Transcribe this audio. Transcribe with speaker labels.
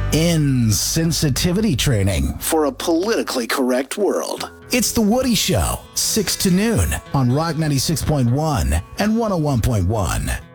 Speaker 1: insensitivity training for a politically correct world. It's The Woody Show, 6 to noon on Rock 96.1 and 101.1.